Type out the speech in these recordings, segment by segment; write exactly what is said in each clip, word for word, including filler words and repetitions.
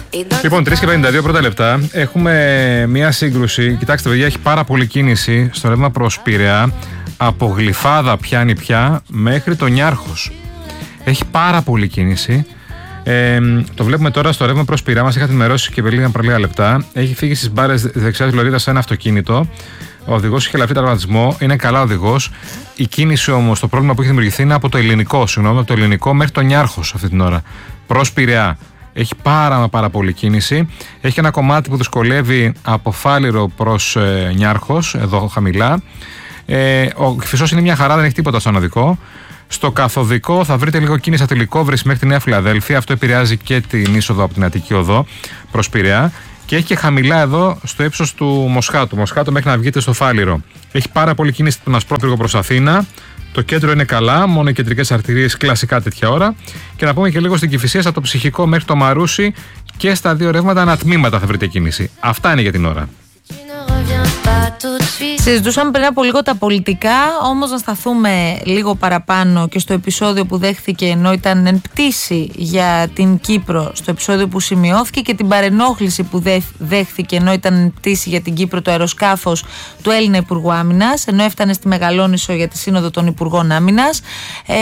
Λοιπόν, τρεις και πενήντα δύο πρώτα λεπτά. Έχουμε μία σύγκρουση. Κοιτάξτε, παιδιά, έχει πάρα πολύ κίνηση στο ρεύμα προς Πειραιά. Από Γλυφάδα πιάνει πια μέχρι τον Νιάρχος. Έχει πάρα πολύ κίνηση. Ε, το βλέπουμε τώρα στο ρεύμα προς Πειραιά. Μας είχατε ενημερώσει και πριν λίγα λεπτά. Έχει φύγει στις μπάρες δεξιάς λωρίδας ένα αυτοκίνητο. Ο οδηγός είχε ελαφρύ τραυματισμό. Είναι καλά οδηγός. Η κίνηση όμως, το πρόβλημα που έχει δημιουργηθεί είναι από το ελληνικό. Συγγνώμη, από το ελληνικό μέχρι τον Νιάρχος αυτή την ώρα. Προς Πειραιά. Έχει πάρα μα πάρα πολύ κίνηση. Έχει ένα κομμάτι που δυσκολεύει από Φάληρο προς ε, Νιάρχος, εδώ χαμηλά. Ε, ο Κηφισός είναι μια χαρά, δεν έχει τίποτα στον οδικό. Στο καθοδικό θα βρείτε λίγο κίνηση από τη Λυκόβρηση μέχρι τη Νέα Φιλαδέλφια. Αυτό επηρεάζει και την είσοδο από την Αττική Οδό προς Πειραιά. Και έχει και χαμηλά εδώ στο ύψος του Μοσχάτου. Μοσχάτου μέχρι να βγείτε στο Φάληρο. Έχει πάρα πολύ κίνηση στον Ασπρόπυργο προς Αθήνα. Το κέντρο είναι καλά, μόνο οι κεντρικές αρτηρίες κλασικά τέτοια ώρα. Και να πούμε και λίγο στην Κηφισία, από το Ψυχικό μέχρι το Μαρούσι και στα δύο ρεύματα ανατμήματα θα βρείτε κίνηση. Αυτά είναι για την ώρα. Συζητούσαμε πριν από λίγο τα πολιτικά, όμως να σταθούμε λίγο παραπάνω και στο επεισόδιο που δέχθηκε ενώ ήταν εν πτήση για την Κύπρο, στο επεισόδιο που σημειώθηκε και την παρενόχληση που δέχθηκε ενώ ήταν εν πτήση για την Κύπρο το αεροσκάφος του Έλληνα Υπουργού Άμυνας, ενώ έφτανε στη Μεγαλόνισσο για τη Σύνοδο των Υπουργών Άμυνας. Ε,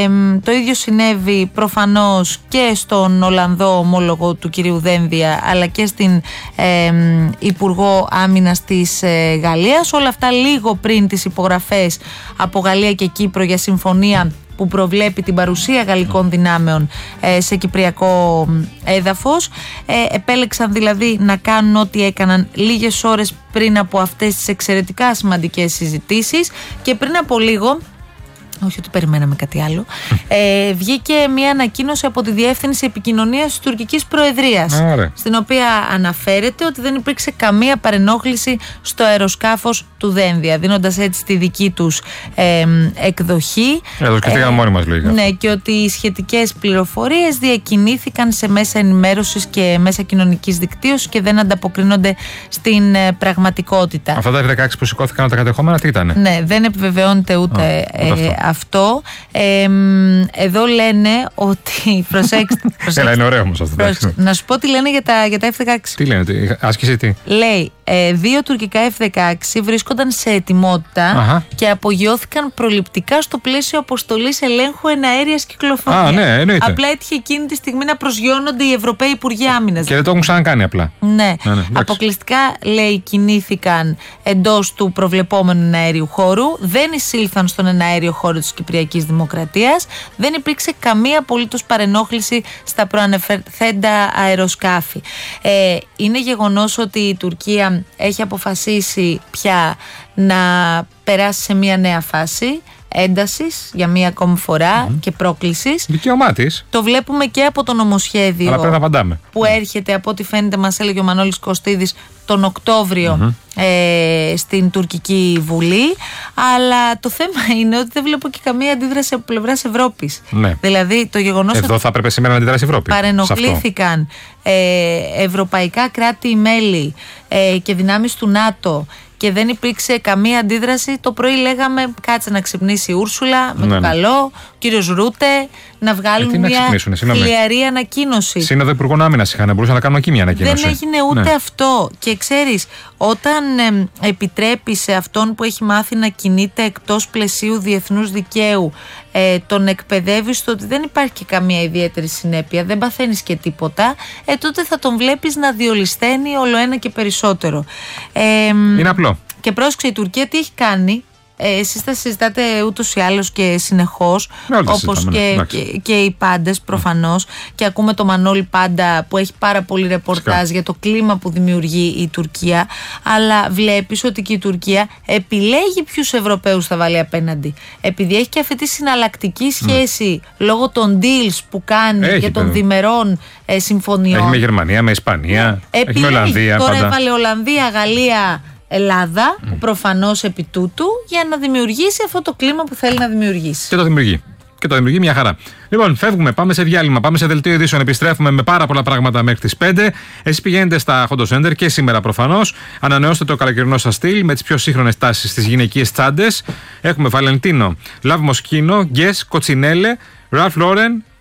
το ίδιο συνέβη προφανώς και στον Ολλανδό ομόλογο του κυρίου Δένδια, αλλά και στην ε, Υπουργό Άμυνας της ε, Γαλλίας. Όλα αυτά λίγο πριν τις υπογραφές από Γαλλία και Κύπρο για συμφωνία που προβλέπει την παρουσία γαλλικών δυνάμεων ε, σε κυπριακό έδαφος. Ε, επέλεξαν δηλαδή να κάνουν ό,τι έκαναν λίγες ώρες πριν από αυτές τις εξαιρετικά σημαντικές συζητήσεις και πριν από λίγο, όχι ότι περιμέναμε κάτι άλλο, ε, βγήκε μια ανακοίνωση από τη Διεύθυνση Επικοινωνίας της Τουρκικής Προεδρίας, Άρα. στην οποία αναφέρεται ότι δεν υπήρξε καμία παρενόχληση στο αεροσκάφος του Δένδια, δίνοντας έτσι τη δική τους ε, εκδοχή. Εδώ σκεφτήκαμε ε, μόνοι μας λίγα. Ναι, και ότι οι σχετικές πληροφορίες διακινήθηκαν σε μέσα ενημέρωσης και μέσα κοινωνικής δικτύωσης και δεν ανταποκρίνονται στην ε, πραγματικότητα. Αυτά τα εφ δεκαέξι που σηκώθηκαν τα κατεχόμενα τι ήταν? Ναι, δεν επιβεβαιώνεται ούτε, Α, ούτε ε, αυτό. Ε, εδώ λένε ότι. Προσέξτε. προσέξτε Έλα, είναι ωραίο όμως αυτό. Προσέξτε, να σου πω τι λένε για τα, για τα εφ δεκαέξι. Τι λένε, τι, άσκηση τι. Λέει, ε, δύο τουρκικά εφ δεκαέξι βρίσκονταν σε ετοιμότητα Αχα. και απογειώθηκαν προληπτικά στο πλαίσιο αποστολής ελέγχου εναέριας κυκλοφορίας. Α, ναι, εννοείται. Απλά έτυχε εκείνη τη στιγμή να προσγειώνονται οι Ευρωπαίοι Υπουργοί Άμυνας. Και δεν το έχουν ξανακάνει απλά. Ναι. ναι, ναι αποκλειστικά, λέει, κινήθηκαν εντός του προβλεπόμενου εναέριου χώρου, δεν εισήλθαν στον εναέριο χώρο της Κυπριακής Δημοκρατίας, δεν υπήρξε καμία απολύτως παρενόχληση στα προανεφερθέντα αεροσκάφη. Ε, είναι γεγονός ότι η Τουρκία έχει αποφασίσει πια να περάσει σε μια νέα φάση έντασης για μία ακόμη φορά mm-hmm. και πρόκλησης. Δικαίωμά της. Το βλέπουμε και από το νομοσχέδιο. Αλλά πρέπει να απαντάμε. Που έρχεται, από ό,τι φαίνεται, μας έλεγε ο Μανώλης Κωστίδης, τον Οκτώβριο mm-hmm. ε, στην Τουρκική Βουλή. Αλλά το θέμα είναι ότι δεν βλέπω και καμία αντίδραση από πλευράς Ευρώπης. Ναι. Δηλαδή το γεγονός Εδώ ότι θα έπρεπε σήμερα να αντιδράσει η Ευρώπη. Παρενοχλήθηκαν ε, ευρωπαϊκά κράτη-μέλη ε, και δυνάμεις του ΝΑΤΟ και δεν υπήρξε καμία αντίδραση. Το πρωί λέγαμε κάτσε να ξυπνήσει η Ούρσουλα με ναι, το ναι. καλό, ο κύριος Ρούτε, να βγάλουν ε, μια χλιαρή ανακοίνωση. Σύνοδο Υπουργών Άμυνας είχαν, μπορούσαν να κάνουν εκεί μια ανακοίνωση. Δεν έγινε ούτε ναι. αυτό. Και ξέρεις, όταν ε, επιτρέπει σε αυτόν που έχει μάθει να κινείται εκτός πλαισίου διεθνούς δικαίου, ε, τον εκπαιδεύει στο ότι δεν υπάρχει και καμία ιδιαίτερη συνέπεια, δεν παθαίνεις και τίποτα, ε, τότε θα τον βλέπεις να διολυσθένει όλο ένα και περισσότερο. Ε, Είναι απλό. Και πρόσεξε, η Τουρκία τι έχει κάνει. Ε, εσείς τα συζητάτε ούτως ή άλλως και συνεχώς, όπως και, ναι. και, και οι πάντες προφανώς, mm. και ακούμε το Μανώλη πάντα που έχει πάρα πολύ ρεπορτάζ Φυσικά. για το κλίμα που δημιουργεί η Τουρκία, αλλά βλέπεις ότι και η Τουρκία επιλέγει ποιους Ευρωπαίους θα βάλει απέναντι, επειδή έχει και αυτή τη συναλλακτική σχέση mm. λόγω των deals που κάνει έχει, και των παιδί. διμερών ε, συμφωνιών. Έχει με Γερμανία, με Ισπανία, επιλέγει. έχει με Ολλανδία. Τώρα πάντα. έβαλε Ολλανδία, Γαλλία, Ελλάδα, mm. προφανώς επί τούτου, για να δημιουργήσει αυτό το κλίμα που θέλει να δημιουργήσει. Και το δημιουργεί. Και το δημιουργεί μια χαρά. Λοιπόν, φεύγουμε, πάμε σε διάλειμμα, πάμε σε δελτίο ειδήσεων. Επιστρέφουμε με πάρα πολλά πράγματα μέχρι τις πέντε. Εσείς πηγαίνετε στα Hondo Center και σήμερα προφανώς. Ανανεώστε το καλοκαιρινό σας στυλ με τις πιο σύγχρονες τάσεις στις γυναικείες τσάντες. Έχουμε Βαλεντίνο, Love Moschino, Guess, Coccinelle, Ralph Lauren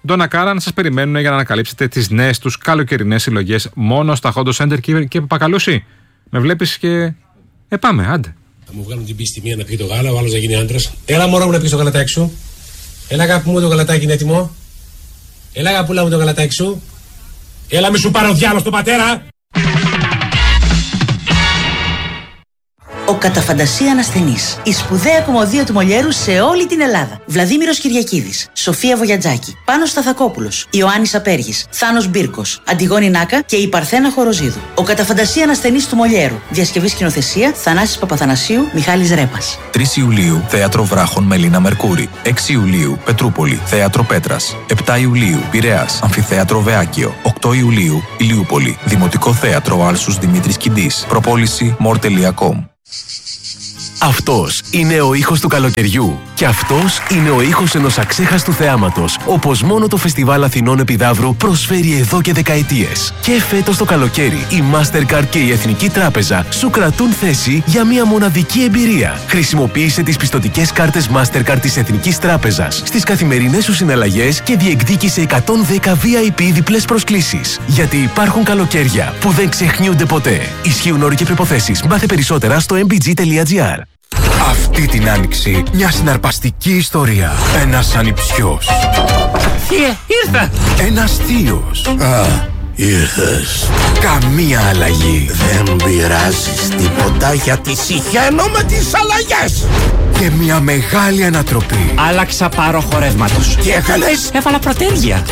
Ντόνα Κάραν σας περιμένουν για να ανακαλύψετε τις νέες τους καλοκαιρινές συλλογές μόνο στα Hondo Center. Και Παπακαλούση, με βλέπεις και. Ε, πάμε, άντε. Θα μου βγάλουν την πίστη μία να πιει το γάλα, ο άλλος να γίνει άντρας. Έλα, μωρό μου, να πιεις το γαλατάκι σου. Έλα, αγάπη μου, το γαλατάκι είναι έτοιμο. Έλα, αγαπούλα μου, το γαλατάκι σου. Έλα, μη σου πάρω διάλογο στον πατέρα. Ο κατά φαντασία ανασθενής. Η σπουδαία κομμωδία του Μολιέρου σε όλη την Ελλάδα. Βλαδίμηρος Κυριακίδης, Σοφία Βογιατζάκη, Πάνος Σταθακόπουλος, Ιωάννης Απέργης, Θάνος Μπίρκος, Αντιγόνη Νάκα και η Παρθένα Χοροζίδου. Ο κατά φαντασία ανασθενής του Μολιέρου. Διασκευή σκηνοθεσία Θανάσης Παπαθανασίου, Μιχάλης Ρέπας. τρεις Ιουλίου, Θέατρο Βράχων Μελίνα Μερκούρη. έξι Ιουλίου, Πετρούπολη, Θέατρο Πέτρας. επτά Ιουλίου, Πειραιάς, Αμφιθέατρο Βεάκιο. οκτώ Ιουλίου, Ηλιούπολη, Δημοτικό Θέατρο Άλσους Δημήτρης Κιντής. Προπόληση μορ τελεία κομ. Αυτός είναι ο ήχος του καλοκαιριού. Και αυτός είναι ο ήχος ενός αξέχαστου θεάματος, όπως μόνο το Φεστιβάλ Αθηνών Επιδαύρου προσφέρει εδώ και δεκαετίες. Και φέτος το καλοκαίρι, η Mastercard και η Εθνική Τράπεζα σου κρατούν θέση για μια μοναδική εμπειρία. Χρησιμοποίησε τις πιστωτικές κάρτες Mastercard της Εθνικής Τράπεζας στις καθημερινές σου συναλλαγές και διεκδίκησε εκατόν δέκα βι άι πι διπλές προσκλήσεις. Γιατί υπάρχουν καλοκαίρια που δεν ξεχνιούνται ποτέ. Ισχύουν όροι και προϋποθέσεις. Μάθε περισσότερα στο εμ μπι τζι τελεία τζι άρ. Αυτή την άνοιξη μια συναρπαστική ιστορία. Ένας ανιψιός. Θείε, ήρθα! Ένας θείος. Α, ήρθες. Καμία αλλαγή. Δεν πειράζεις τίποτα γιατί συχαίνω με τις αλλαγές. Και μια μεγάλη ανατροπή. Άλλαξα πάρο χορεύματος. Τι έκανες? Έβαλα προτέργεια.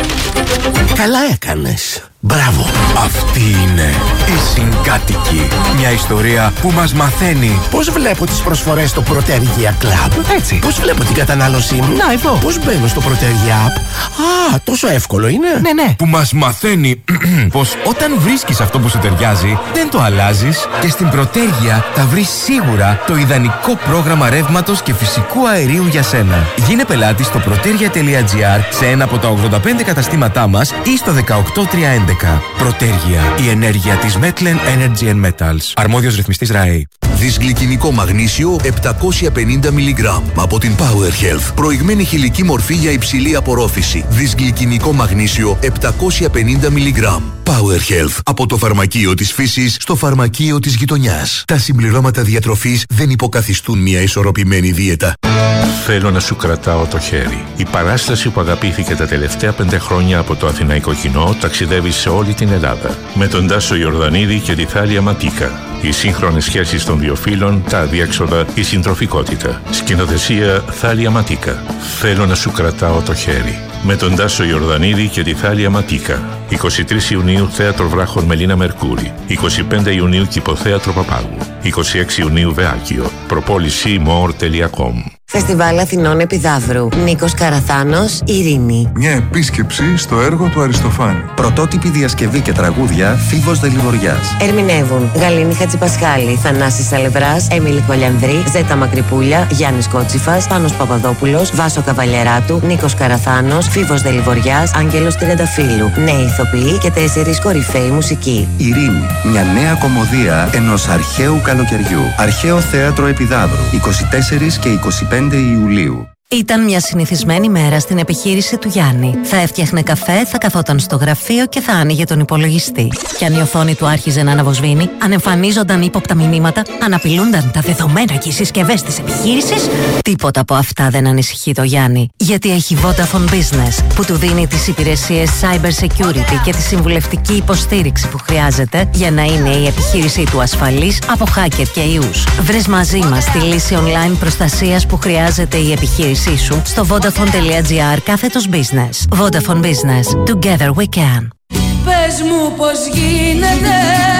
Καλά έκανες. Μπράβο. Αυτή είναι η Συγκάτοικη. Μια ιστορία που μας μαθαίνει πώς βλέπω τις προσφορές στο Προτέργεια Club. Έτσι. Πώς βλέπω την κατανάλωσή μου. Να, εδώ. Πώς μπαίνω στο Προτέργεια App. Α, τόσο εύκολο είναι. Ναι, ναι. Που μας μαθαίνει πως όταν βρίσκεις αυτό που σου ταιριάζει, δεν το αλλάζεις και στην Προτέργεια θα βρεις σίγουρα το ιδανικό πρόγραμμα ρεύματος και φυσικού αερίου για σένα. Γίνε πελάτη στο protergia τελεία τζι άρ σε ένα από τα ογδόντα πέντε καταστήματά μας ή στο δεκαοκτώ τριακόσια έντεκα. Προτέργεια. Η ενέργεια της Metlen Energy and Metals. Αρμόδιος ρυθμιστής ΡΑΕ. Δυσγλυκινικό μαγνήσιο επτακόσια πενήντα μιλιγκράμμ από την Power Health. Προηγμένη χηλική μορφή για υψηλή απορρόφηση. Δυσγλυκινικό μαγνήσιο επτακόσια πενήντα μιλιγκράμμ. Power Health. Από το φαρμακείο της φύσης στο φαρμακείο της γειτονιάς. Τα συμπληρώματα διατροφής δεν υποκαθιστούν μια ισορροπημένη δίαιτα. Θέλω να σου κρατάω το χέρι. Η παράσταση που αγαπήθηκε τα τελευταία πέντε χρόνια από το αθηναϊκό κοινό ταξιδεύει σε όλη την Ελλάδα. Με τον Τάσο Ιορδανίδη και τη Θάλια Ματίκα. Οι σύγχρονες σχέσεις των δύο φύλων, τα αδιέξοδα, η συντροφικότητα. Σκηνοθεσία Θάλια Ματίκα. Θέλω να σου κρατάω το χέρι. Με τον Τάσο Ιορδανίδη και τη Θάλια Ματίκα. εικοστή τρίτη Ιουνίου Θέατρο Βράχων Μελίνα Μερκούρη. εικοστή πέμπτη Ιουνίου Κηποθέατρο Παπάγου. εικοστή έκτη Ιουνίου Βεάκιο. Προπόληση μορ τελεία κομ. Φεστιβάλ Αθηνών Επιδαύρου. Νίκος Καραθάνος, Ειρήνη. Μια επίσκεψη στο έργο του Αριστοφάνη. Πρωτότυπη διασκευή και τραγούδια Φίβος Δελιβοριάς. Ερμηνεύουν Γαλήνη Χατζηπασχάλη, Θανάσης Σαλευράς, Έμιλη Κολιανδρή, Ζέτα Μακρυπούλια, Γιάννης Κότσιφας, Πάνος Παπαδόπουλος, Βάσο Καβαλιεράτου, Νίκος Καραθάνος, Φίβος Δελιβοριάς, Άγγελος Τριανταφύλου. Νέοι ηθοποιοί και τέσσερις κορυφαίοι μουσικοί. Ειρήνη. Μια νέα κομμωδία ενός αρχαίου καλοκαιριού. Αρχαίο Θέατρο Επιδαύρου. είκοσι τέσσερα και είκοσι πέντε Ιουλίου. Ήταν μια συνηθισμένη μέρα στην επιχείρηση του Γιάννη. Θα έφτιαχνε καφέ, θα καθόταν στο γραφείο και θα άνοιγε τον υπολογιστή. Κι αν η οθόνη του άρχιζε να αναβοσβήνει, αν εμφανίζονταν ύποπτα μηνύματα, αν απειλούνταν τα δεδομένα και οι συσκευές της επιχείρησης, τίποτα από αυτά δεν ανησυχεί το Γιάννη. Γιατί έχει Vodafone Business, που του δίνει τις υπηρεσίες Cyber Security και τη συμβουλευτική υποστήριξη που χρειάζεται για να είναι η επιχείρησή του ασφαλής από hacker και ιούς. Βρες μαζί μας τη λύση online προστασίας που χρειάζεται η επιχείρηση σου στο vodafone τελεία τζι άρ κάθετος business. Vodafone Business. Together we can. Πες μου πως γίνεται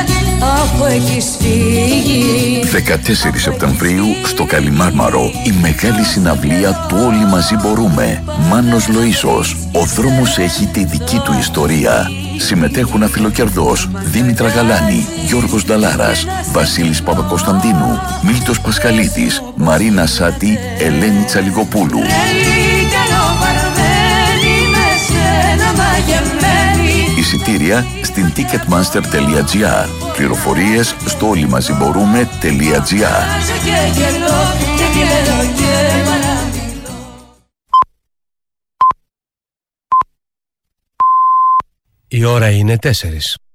αφού έχεις φύγει. δεκατέσσερις Σεπτεμβρίου στο Καλιμάρμαρο η μεγάλη συναυλία του Όλοι Μαζί Μπορούμε. Μάνος Λοΐσος. Ο δρόμος έχει τη δική του ιστορία. Συμμετέχουν Αφιλοκερδός, Δήμητρα Γαλάνη, Γιώργος Νταλάρας, Βασίλης Παπακοσταντίνου, Μίλτος Πασχαλίδης, Μαρίνα Σάτη, Ελένη Τσαλιγοπούλου. Εισιτήρια στην ticketmaster τελεία τζι άρ. Πληροφορίες στο όλοιμαζιμπορούμε τελεία τζι άρ. Η ώρα είναι τέσσερις.